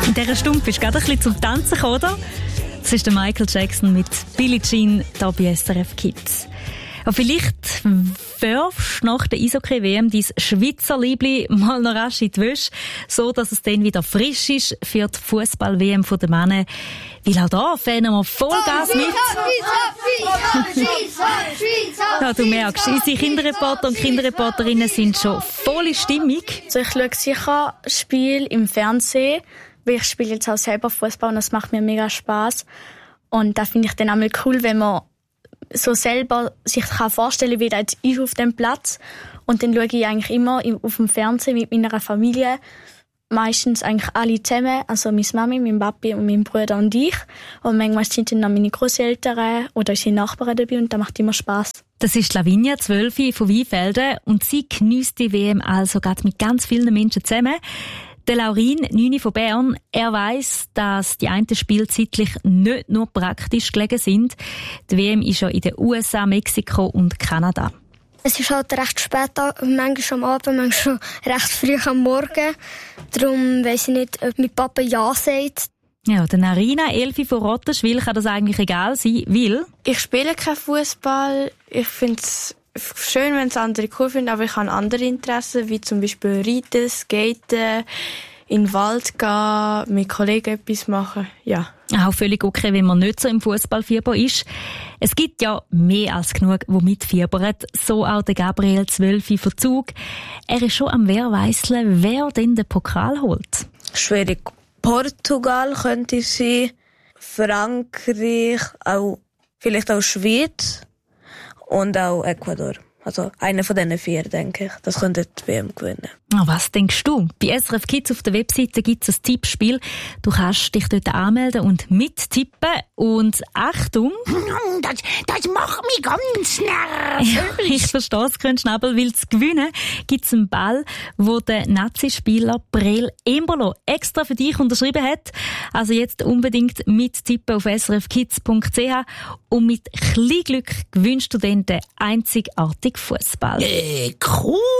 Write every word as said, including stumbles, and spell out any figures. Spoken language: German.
In dieser Stunde bist du gerade ein bisschen zum Tanzen gekommen, oder? Das ist der Michael Jackson mit Billie Jean hier bei S R F Kids. Und vielleicht wirfst du nach der Eishockey-W M dein Schweizer Liebli mal noch rasch in die Wäsche, so dass es dann wieder frisch ist für die Fußball-W M der Männer. Weil auch da fährt wir Vollgas mit. Ja, du merkst, unsere Kinderreporter und Kinderreporterinnen sind schon voll in Stimmung. Also ich schaue sicher Spiele im Fernsehen, weil ich spiele jetzt auch selber Fußball und das macht mir mega Spass. Und da finde ich dann einmal cool, wenn man so selber sich kann vorstellen, wie das ist auf dem Platz. Und dann schaue ich eigentlich immer auf dem Fernsehen mit meiner Familie. Meistens eigentlich alle zusammen, also meine Mami, mein Papi und mein Bruder und ich. Und manchmal sind dann auch meine Großeltern oder unsere Nachbarn dabei und das macht immer Spass. Das ist Lavinia, zwölf von Weinfelden, und sie geniesst die W M also gerade mit ganz vielen Menschen zusammen. Der Laurin, neun von Bern, er weiss, dass die einen Spiele zeitlich nicht nur praktisch gelegen sind. Die W M ist ja in den U S A, Mexiko und Kanada. Es ist halt recht spät, manchmal am Abend, manchmal recht früh am Morgen. Darum weiss ich nicht, ob mein Papa Ja sagt. Ja, der Narina, elf von Rottenschwil, kann das eigentlich egal sein, weil ich spiele keinen Fußball. Ich finde es schön, wenn es andere cool finden, aber ich habe andere Interessen, wie zum Beispiel Reiten, Skaten, in den Wald gehen, mit Kollegen etwas machen, ja. Auch völlig okay, wenn man nicht so im Fußballfieber ist. Es gibt ja mehr als genug, die mitfiebern. So auch der Gabriel, zwölf von Zug. Er ist schon am Wehrweisseln, wer denn den Pokal holt. Schwierig. Portugal könnte sein, Frankreich, auch, vielleicht auch Schweiz und auch Ecuador. Also einer von diesen vier, denke ich. Das könnte die W M gewinnen. Oh, was denkst du? Bei S R F Kids auf der Webseite gibt es ein Tippspiel. Du kannst dich dort anmelden und mittippen. Und Achtung! Das, das macht mich ganz nervös. Ja, ich verstehe es, Schnabel, weil zu gewinnen gibt es einen Ball, wo der Nazi-Spieler Brel Embolo extra für dich unterschrieben hat. Also jetzt unbedingt mittippen auf s r f kids punkt c h und mit Kleinglück gewinnst du dann den einzigartigen Fußball. Äh, cool.